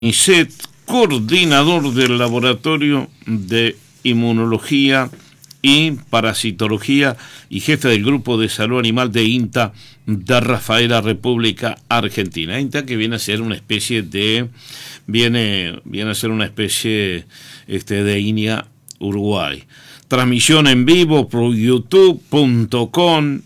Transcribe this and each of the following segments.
INICET, coordinador del Laboratorio de Inmunología y Parasitología y jefe del Grupo de Salud Animal de INTA de Rafaela, República Argentina. INTA, que viene a ser una especie de de INIA Uruguay. Transmisión en vivo por youtube.com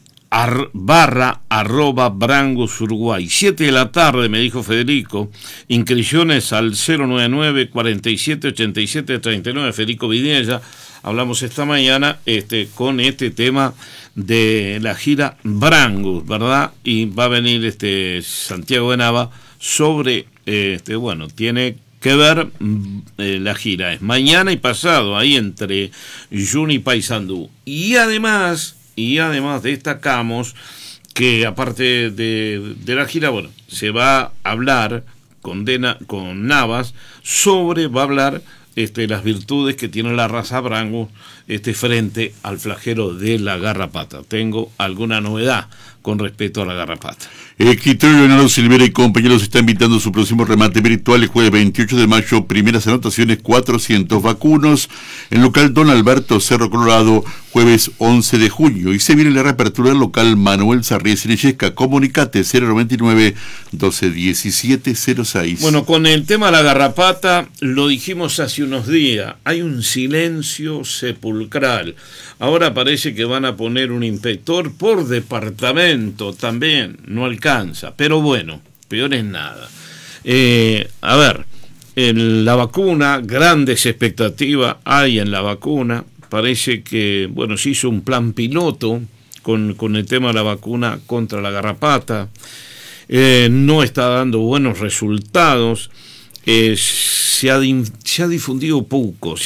/Brangus Uruguay. 7 de la tarde, me dijo Federico. Inscripciones al 099 47 87 39. Federico Vidella. Hablamos esta mañana con este tema de la gira Brangus, ¿verdad? Y va a venir Santiago de Nava sobre, tiene que ver la gira. Es mañana y pasado, ahí entre Juni y Paysandú. Y además destacamos que aparte de la gira, se va a hablar con Navas va a hablar las virtudes que tiene la raza Brangus frente al flagelo de la garrapata. Tengo alguna novedad con respecto a la garrapata. El escritorio Leonardo Silvera y compañeros está invitando a su próximo remate virtual el jueves 28 de mayo, primeras anotaciones 400 vacunos, en local Don Alberto, Cerro Colorado, jueves 11 de junio. Y se viene la reapertura del local Manuel Sarriés Illesca. Comunicate 099-121706. Bueno, con el tema de la garrapata, lo dijimos hace unos días, hay un silencio sepulcral. Ahora parece que van a poner un inspector por departamento también, no alcanza, pero bueno, peor es nada. En la vacuna, grandes expectativas hay en la vacuna. Parece que, se hizo un plan piloto con el tema de la vacuna contra la garrapata. No está dando buenos resultados. Se ha difundido poco.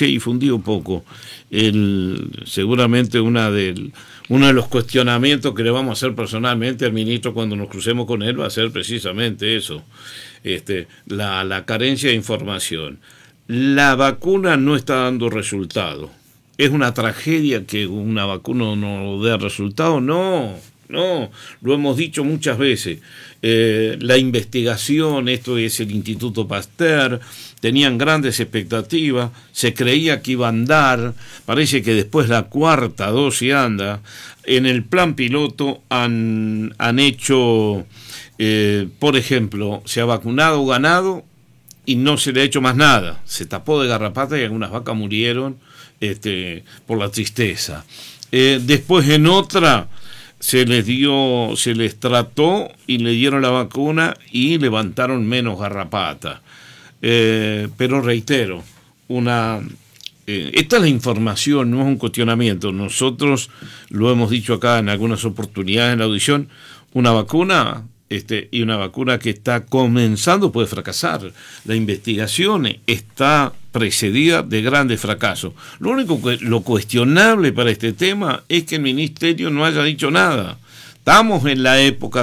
Seguramente uno de los cuestionamientos que le vamos a hacer personalmente al ministro cuando nos crucemos con él va a ser precisamente eso, la carencia de información. La vacuna no está dando resultado. ¿Es una tragedia que una vacuna no dé resultado? No, lo hemos dicho muchas veces. La investigación, esto es el Instituto Pasteur, tenían grandes expectativas, se creía que iba a andar, parece que después la cuarta dosis anda. En el plan piloto han hecho, por ejemplo, se ha vacunado ganado y no se le ha hecho más nada, se tapó de garrapata y algunas vacas murieron por la tristeza. Después en otra se les trató y le dieron la vacuna y levantaron menos garrapata. Pero reitero, esta es la información, no es un cuestionamiento. Nosotros lo hemos dicho acá en algunas oportunidades en la audición, una vacuna y una vacuna que está comenzando puede fracasar. La investigación está precedida de grandes fracasos. Lo cuestionable para este tema es que el ministerio no haya dicho nada. Estamos en la época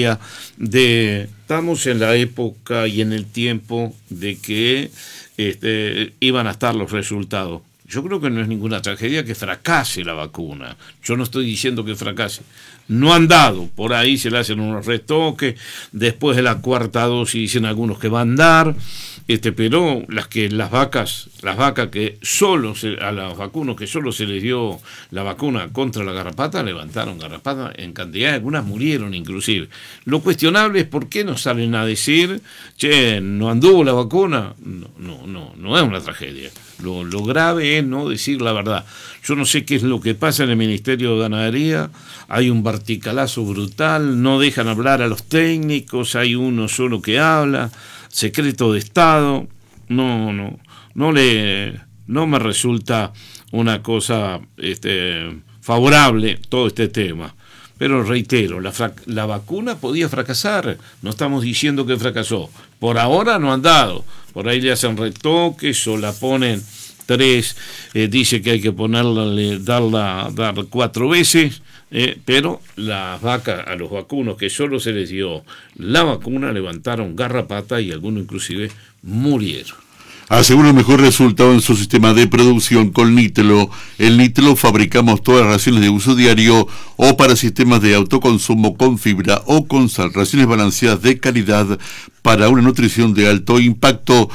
y en el tiempo de que iban a estar los resultados. Yo creo que no es ninguna tragedia que fracase la vacuna. Yo no estoy diciendo que fracase. No han dado. Por ahí se le hacen unos retoques. Después de la cuarta dosis dicen algunos que va a andar. Pero las vacas que a los vacunos que solo se les dio la vacuna contra la garrapata, levantaron garrapata en cantidad, algunas murieron inclusive. Lo cuestionable es por qué no salen a decir, no anduvo la vacuna. No es una tragedia. Lo grave es no decir la verdad. Yo no sé qué es lo que pasa en el Ministerio de Ganadería, hay un verticalazo brutal, no dejan hablar a los técnicos, hay uno solo que habla, secreto de Estado. No me resulta una cosa favorable todo este tema. Pero reitero, la vacuna podía fracasar, no estamos diciendo que fracasó, por ahora no han dado, por ahí le hacen retoques o la ponen 3, dice que hay que dar 4 veces, pero las vacas, a los vacunos que solo se les dio la vacuna, levantaron garrapata y algunos inclusive murieron. Asegura el mejor resultado en su sistema de producción con Nitlo. El Nitlo fabricamos todas las raciones de uso diario o para sistemas de autoconsumo con fibra o con sal. Raciones balanceadas de calidad para una nutrición de alto impacto.